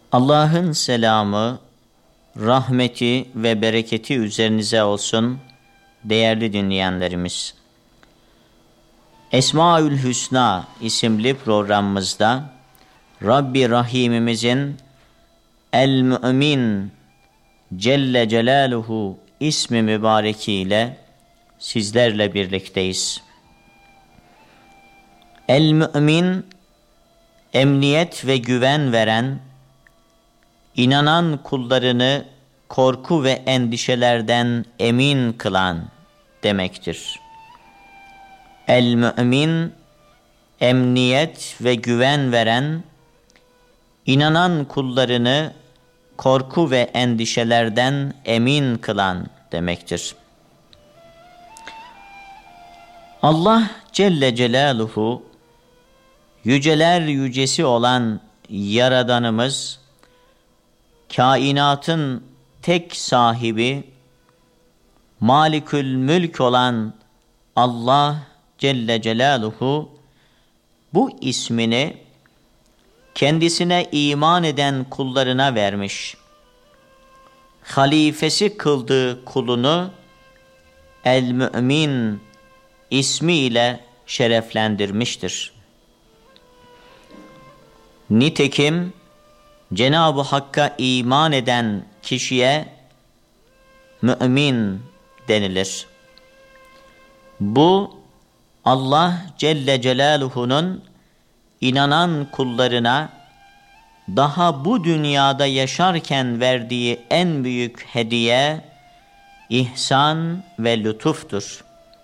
Allah'ın selamı, rahmeti ve bereketi üzerinize olsun değerli dinleyenlerimiz. Esmaül Hüsna isimli programımızda Rabbi Rahimimizin El-Mü'min Celle Celaluhu ismi mübarekiyle sizlerle birlikteyiz. El-Mü'min, emniyet ve güven veren, İnanan kullarını korku ve endişelerden emin kılan demektir. El-Mü'min, emniyet ve güven veren, inanan kullarını korku ve endişelerden emin kılan demektir. Allah Celle Celaluhu, yüceler yücesi olan Yaradanımız, kainatın tek sahibi, Malikül Mülk olan Allah Celle Celaluhu, bu ismini kendisine iman eden kullarına vermiş. Halifesi kıldığı kulunu El-Mü'min ismiyle şereflendirmiştir. Nitekim Cenab-ı Hakk'a iman eden kişiye mümin denilir. Bu Allah Celle Celaluhu'nun inanan kullarına daha bu dünyada yaşarken verdiği en büyük hediye, ihsan ve lütuftur.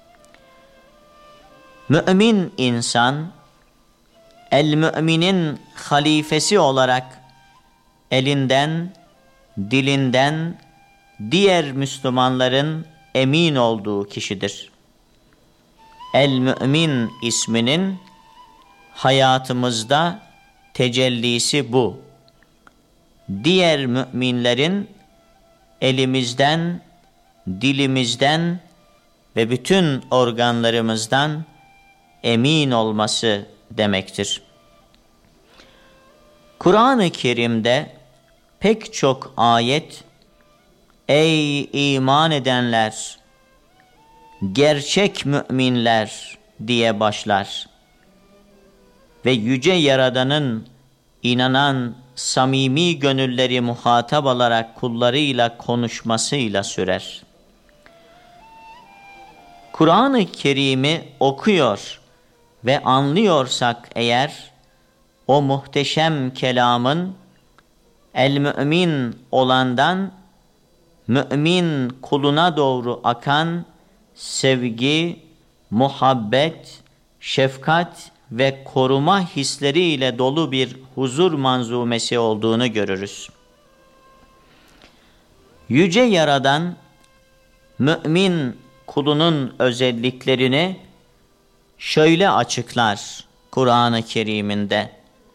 Mümin insan, el-müminin halifesi olarak elinden, dilinden diğer Müslümanların emin olduğu kişidir. El-Mü'min isminin hayatımızda tecellisi bu. Diğer müminlerin elimizden, dilimizden ve bütün organlarımızdan emin olması demektir. Kur'an-ı Kerim'de pek çok ayet, ey iman edenler, gerçek müminler diye başlar ve Yüce Yaradan'ın inanan samimi gönülleri muhatap alarak kullarıyla konuşmasıyla sürer. Kur'an-ı Kerim'i okuyor ve anlıyorsak eğer, o muhteşem kelamın el-mü'min olandan mü'min kuluna doğru akan sevgi, muhabbet, şefkat ve koruma hisleriyle dolu bir huzur manzumesi olduğunu görürüz. Yüce Yaradan, mü'min kulunun özelliklerini şöyle açıklar Kur'an-ı Kerim'inde.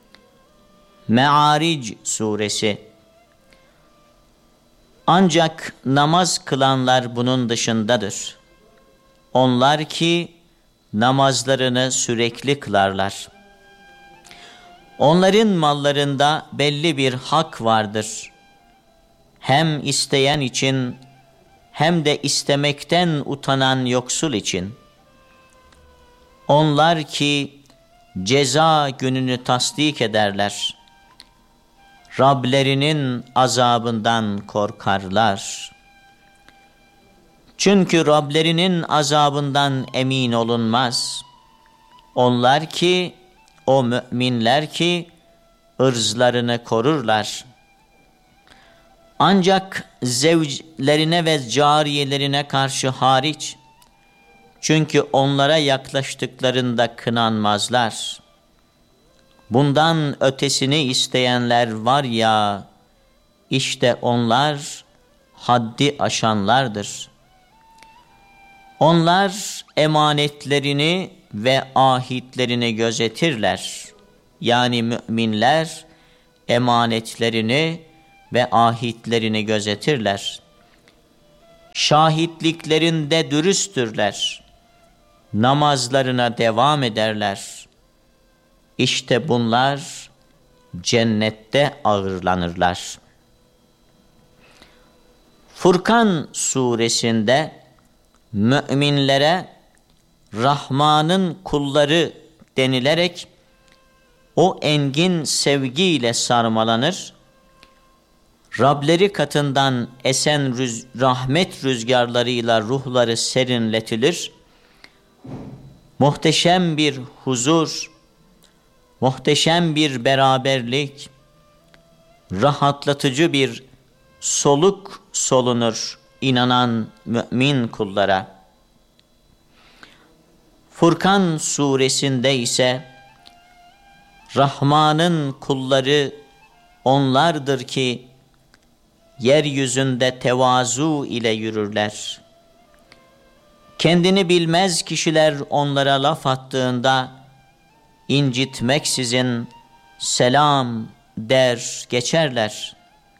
Me'aric suresi. Ancak namaz kılanlar bunun dışındadır. Onlar ki namazlarını sürekli kılarlar. Onların mallarında belli bir hak vardır. Hem isteyen için hem de istemekten utanan yoksul için. Onlar ki ceza gününü tasdik ederler. Rablerinin azabından korkarlar. Çünkü Rablerinin azabından emin olunmaz. Onlar ki, o müminler ki, ırzlarını korurlar. Ancak zevclerine ve cariyelerine karşı hariç, çünkü onlara yaklaştıklarında kınanmazlar. Bundan ötesini isteyenler var ya, işte onlar haddi aşanlardır. Onlar emanetlerini ve ahitlerini gözetirler. Yani müminler emanetlerini ve ahitlerini gözetirler. Şahitliklerinde dürüsttürler. Namazlarına devam ederler. İşte bunlar cennette ağırlanırlar. Furkan suresinde müminlere Rahman'ın kulları denilerek o engin sevgiyle sarmalanır, Rableri katından esen rahmet rüzgarlarıyla ruhları serinletilir, muhteşem bir huzur, muhteşem bir beraberlik, rahatlatıcı bir soluk solunur inanan mümin kullara. Furkan suresinde ise Rahman'ın kulları onlardır ki yeryüzünde tevazu ile yürürler. Kendini bilmez kişiler onlara laf attığında incitmeksizin selam der geçerler.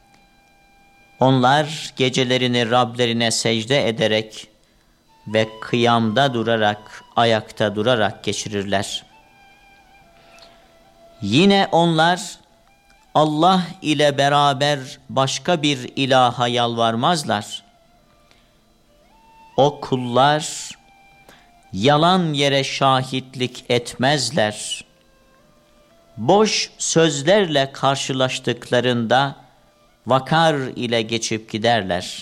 Onlar gecelerini Rablerine secde ederek ve kıyamda durarak, ayakta durarak geçirirler. Yine onlar Allah ile beraber başka bir ilaha yalvarmazlar. O kullar yalan yere şahitlik etmezler. Boş sözlerle karşılaştıklarında vakar ile geçip giderler.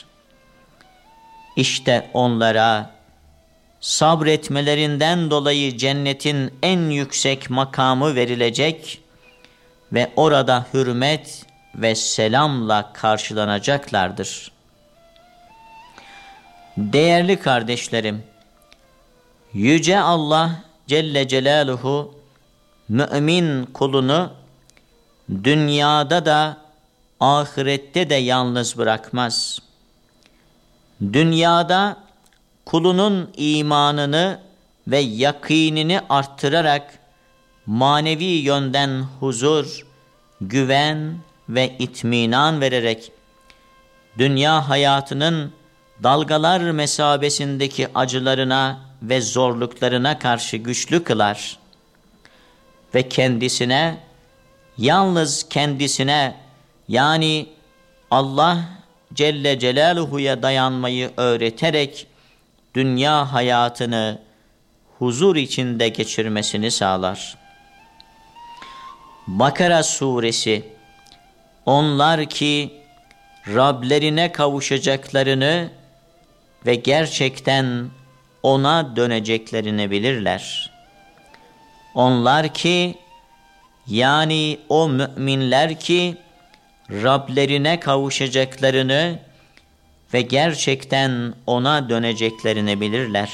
İşte onlara sabretmelerinden dolayı cennetin en yüksek makamı verilecek ve orada hürmet ve selamla karşılanacaklardır. Değerli kardeşlerim, Yüce Allah Celle Celaluhu mümin kulunu dünyada da ahirette de yalnız bırakmaz. Dünyada kulunun imanını ve yakinini arttırarak manevi yönden huzur, güven ve itminan vererek dünya hayatının dalgalar mesabesindeki acılarına ve zorluklarına karşı güçlü kılar ve kendisine, yalnız kendisine, yani Allah Celle Celaluhu'ya dayanmayı öğreterek dünya hayatını huzur içinde geçirmesini sağlar. Bakara suresi, onlar ki Rablerine kavuşacaklarını ve gerçekten ona döneceklerini bilirler. Onlar ki, yani o müminler ki Rablerine kavuşacaklarını ve gerçekten ona döneceklerini bilirler.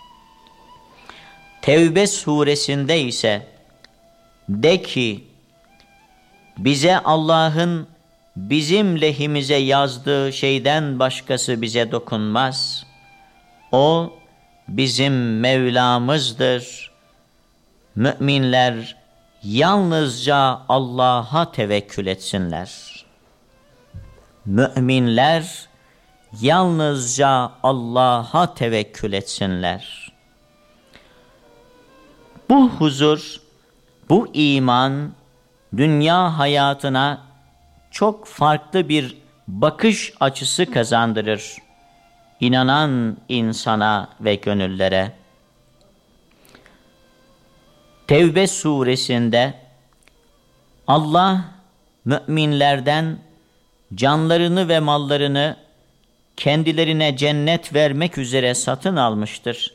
Tevbe suresinde ise de ki, bize Allah'ın bizim lehimize yazdığı şeyden başkası bize dokunmaz. O bizim Mevlamızdır. Müminler yalnızca Allah'a tevekkül etsinler. Müminler yalnızca Allah'a tevekkül etsinler. Bu huzur, bu iman, dünya hayatına çok farklı bir bakış açısı kazandırır İnanan insana ve gönüllere. Tevbe suresinde Allah müminlerden canlarını ve mallarını kendilerine cennet vermek üzere satın almıştır.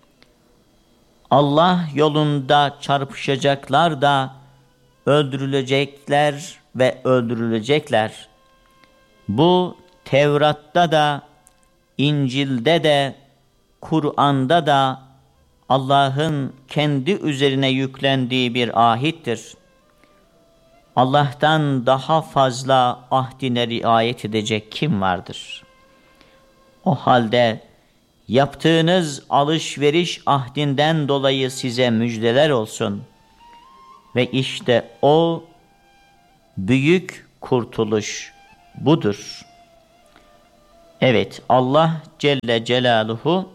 Allah yolunda çarpışacaklar da öldürülecekler ve öldürülecekler. Bu Tevrat'ta da, İncil'de de, Kur'an'da da Allah'ın kendi üzerine yüklendiği bir ahittir. Allah'tan daha fazla ahdine riayet edecek kim vardır? O halde yaptığınız alışveriş ahdinden dolayı size müjdeler olsun. Ve işte o büyük kurtuluş budur. Evet, Allah Celle Celaluhu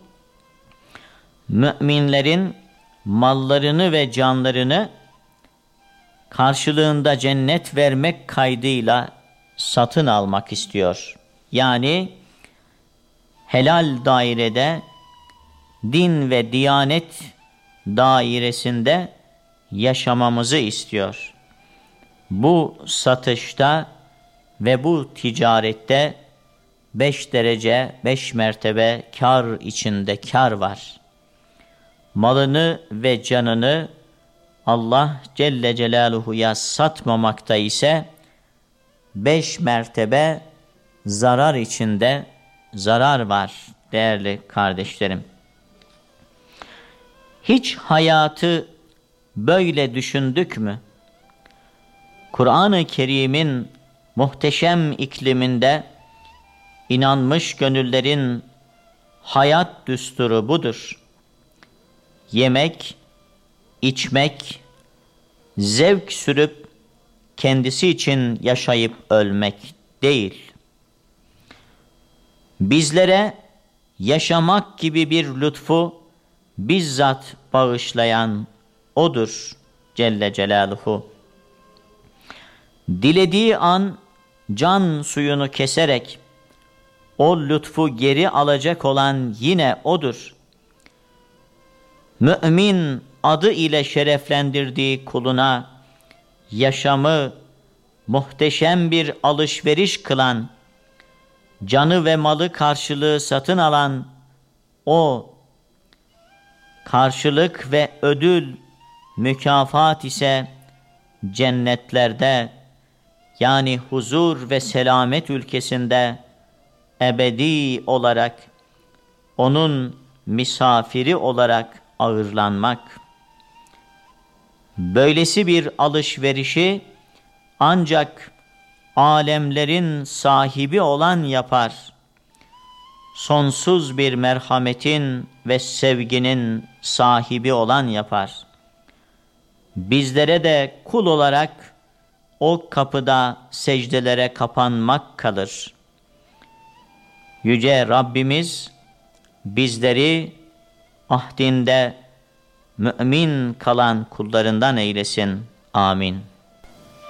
müminlerin mallarını ve canlarını karşılığında cennet vermek kaydıyla satın almak istiyor. Yani helal dairede, din ve diyanet dairesinde yaşamamızı istiyor. Bu satışta ve bu ticarette 5 derece, 5 mertebe kar içinde kar var. Malını ve canını Allah Celle Celaluhu'ya satmamakta ise 5 mertebe zarar içinde zarar var değerli kardeşlerim. Hiç hayatı böyle düşündük mü? Kur'an-ı Kerim'in muhteşem ikliminde inanmış gönüllerin hayat düsturu budur. Yemek, içmek, zevk sürüp kendisi için yaşayıp ölmek değil. Bizlere yaşamak gibi bir lütfu bizzat bağışlayan O'dur Celle Celaluhu. Dilediği an can suyunu keserek o lütfu geri alacak olan yine O'dur. Mümin adı ile şereflendirdiği kuluna yaşamı muhteşem bir alışveriş kılan, canı ve malı karşılığı satın alan o karşılık ve ödül, mükafat ise cennetlerde, yani huzur ve selamet ülkesinde ebedi olarak onun misafiri olarak ağırlanmak. Böylesi bir alışverişi ancak alemlerin sahibi olan yapar. Sonsuz bir merhametin ve sevginin sahibi olan yapar. Bizlere de kul olarak o kapıda secdelere kapanmak kalır. Yüce Rabbimiz bizleri ahdinde mümin kalan kullarından eylesin. Amin.